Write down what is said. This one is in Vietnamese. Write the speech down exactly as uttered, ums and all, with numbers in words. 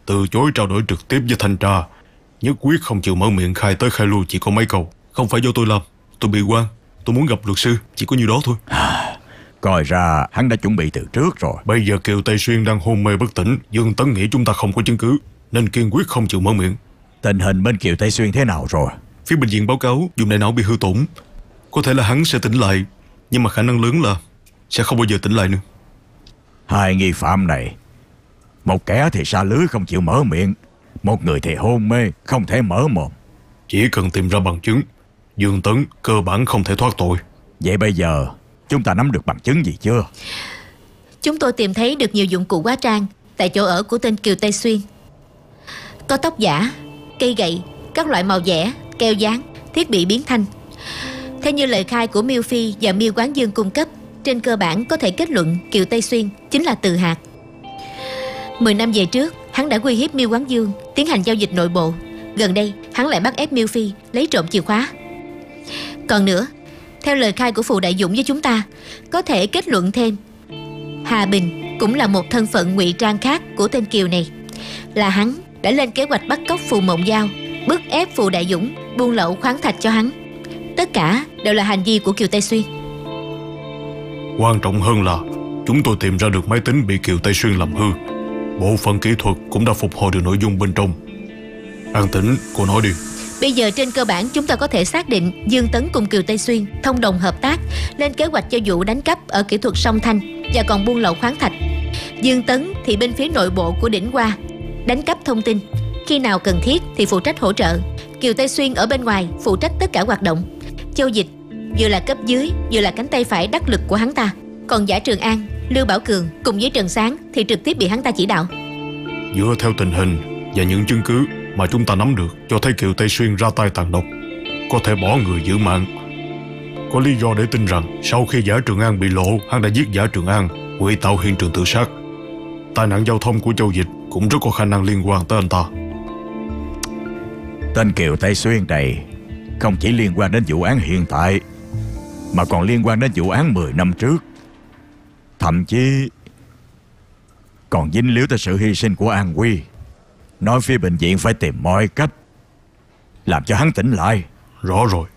từ chối trao đổi trực tiếp với thanh tra, nhất quyết không chịu mở miệng khai tới khai lui chỉ có mấy câu. Không phải do tôi làm, tôi bị quan, tôi muốn gặp luật sư, chỉ có nhiêu đó thôi. Coi ra hắn đã chuẩn bị từ trước rồi. Bây giờ Kiều Tây Xuyên đang hôn mê bất tỉnh, Dương Tấn nghĩ chúng ta không có chứng cứ nên kiên quyết không chịu mở miệng. Tình hình bên Kiều Tây Xuyên thế nào rồi? Phía bệnh viện báo cáo vùng đại não bị hư tổn. Có thể là hắn sẽ tỉnh lại, nhưng mà khả năng lớn là sẽ không bao giờ tỉnh lại nữa. Hai nghi phạm này, một kẻ thì sa lưới không chịu mở miệng, một người thì hôn mê không thể mở mồm. Chỉ cần tìm ra bằng chứng, Dương Tấn cơ bản không thể thoát tội. Vậy bây giờ chúng ta nắm được bằng chứng gì chưa? Chúng tôi tìm thấy được nhiều dụng cụ hóa trang tại chỗ ở của tên Kiều Tây Xuyên. Có tóc giả, cây gậy, các loại màu vẽ, keo dán, thiết bị biến thanh. Theo như lời khai của Miêu Phi và Miêu Quán Dương cung cấp, trên cơ bản có thể kết luận Kiều Tây Xuyên chính là Từ Hạc. Mười năm về trước, hắn đã uy hiếp Miêu Quán Dương tiến hành giao dịch nội bộ. Gần đây, hắn lại bắt ép Miêu Phi lấy trộm chìa khóa. Còn nữa, theo lời khai của Phù Đại Dũng với chúng ta, có thể kết luận thêm Hà Bình cũng là một thân phận ngụy trang khác của tên Kiều này. Là hắn đã lên kế hoạch bắt cóc Phù Mộng Giao, bức ép Phù Đại Dũng buôn lậu khoáng thạch cho hắn. Tất cả đều là hành vi của Kiều Tây Xuyên. Quan trọng hơn là chúng tôi tìm ra được máy tính bị Kiều Tây Xuyên làm hư. Bộ phận kỹ thuật cũng đã phục hồi được nội dung bên trong. An Tĩnh, cô nói đi. Bây giờ trên cơ bản chúng ta có thể xác định Dương Tấn cùng Kiều Tây Xuyên thông đồng hợp tác, lên kế hoạch cho vụ đánh cắp ở kỹ thuật song thanh và còn buôn lậu khoáng thạch. Dương Tấn thì bên phía nội bộ của Đỉnh Hoa, đánh cắp thông tin, khi nào cần thiết thì phụ trách hỗ trợ. Kiều Tây Xuyên ở bên ngoài phụ trách tất cả hoạt động. Châu Dịch vừa là cấp dưới, vừa là cánh tay phải đắc lực của hắn ta. Còn Giả Trường An, Lưu Bảo Cường cùng với Trần Sáng thì trực tiếp bị hắn ta chỉ đạo. Dựa theo tình hình và những chứng cứ mà chúng ta nắm được, cho thấy Kiều Tây Xuyên ra tay tàn độc, có thể bỏ người giữ mạng. Có lý do để tin rằng sau khi Giả Trường An bị lộ, hắn đã giết Giả Trường An, ngụy tạo hiện trường tự sát. Tai nạn giao thông của Châu Dịch cũng rất có khả năng liên quan tới anh ta. Tên Kiều Tây Xuyên này không chỉ liên quan đến vụ án hiện tại, mà còn liên quan đến vụ án mười năm trước. Thậm chí còn dính líu tới sự hy sinh của An Quy. Nói phía bệnh viện phải tìm mọi cách làm cho hắn tỉnh lại. Rõ rồi,